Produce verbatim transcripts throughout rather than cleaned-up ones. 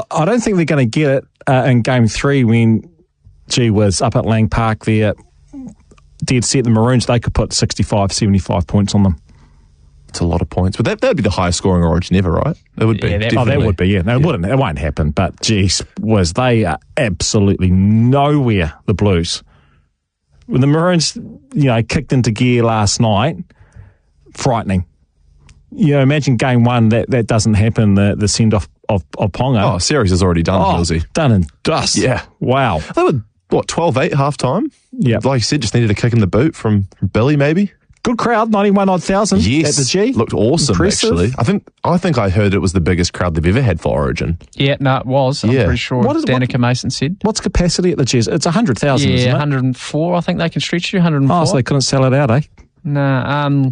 I don't think they're going to get it uh, in game three when, gee whiz, up at Lang Park there, dead set the Maroons, they could put sixty-five, seventy-five points on them. It's a lot of points. But that would be the highest scoring Origin ever, right? That would be. Yeah, that, oh, that would be, yeah. No, it yeah. wouldn't. It won't happen. But, geez, whiz, they are absolutely nowhere, the Blues. When the Maroons, you know, kicked into gear last night, frightening. You know, imagine game one, that, that doesn't happen, the, the send-off of, of Ponga. Oh, series is already done, oh, Millsy. Done and dust. Yeah. Wow. They were, what, twelve eight half-time? Yeah. Like you said, just needed a kick in the boot from Billy, maybe? Good crowd, ninety-one odd thousand yes. at the G. Looked awesome, Impressive. actually. I think I think I heard it was the biggest crowd they've ever had for Origin. Yeah, no, it was. I'm yeah. pretty sure what is, Danica what, Mason said. What's capacity at the G? It's one hundred thousand, yeah, isn't it? one hundred four, I think they can stretch you, one hundred four. Oh, so they couldn't sell it out, eh? No, um,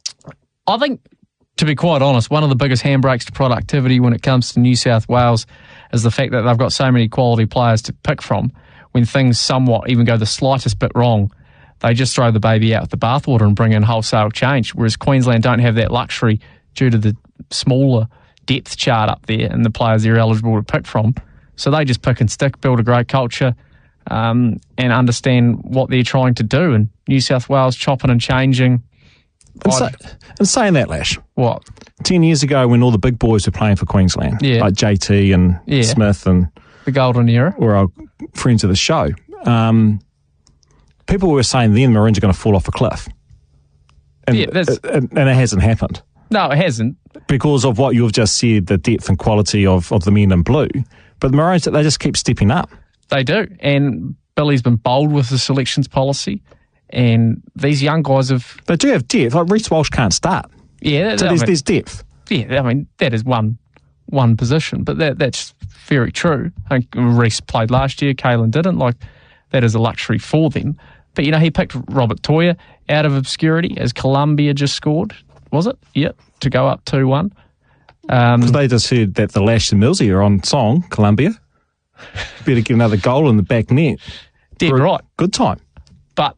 I think, to be quite honest, one of the biggest handbrakes to productivity when it comes to New South Wales is the fact that they've got so many quality players to pick from. When things somewhat even go the slightest bit wrong, they just throw the baby out with the bathwater and bring in wholesale change, whereas Queensland don't have that luxury due to the smaller depth chart up there and the players they're eligible to pick from. So they just pick and stick, build a great culture, um, and understand what they're trying to do. And New South Wales chopping and changing. And, say, and saying that, Lash, what? Ten years ago when all the big boys were playing for Queensland, yeah. like J T and yeah. Smith and... the golden era. Were our friends of the show. Um... People were saying then Maroons are going to fall off a cliff. And, yeah, that's, and, and it hasn't happened. No, it hasn't. Because of what you've just said, the depth and quality of, of the men in blue. But the Maroons, they just keep stepping up. They do. And Billy's been bold with the selections policy. And these young guys have... They do have depth. Like Reece Walsh can't start. Yeah. So I there's, mean, there's depth. Yeah, I mean, that is one one position. But that that's very true. I think Reece played last year. Kalen didn't. Like, that is a luxury for them. But, you know, he picked Robert Toya out of obscurity as Columbia just scored, was it? Yep, to go up two one. Um, they just heard that the Lash and Millsy are on song, Columbia. Better get another goal in the back net. Dead right. Good time. But,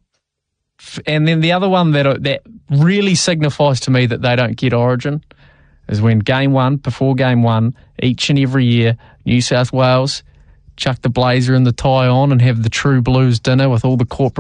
and then the other one that that really signifies to me that they don't get Origin is when game one, before game one, each and every year, New South Wales chuck the blazer and the tie on and have the True Blues dinner with all the corporate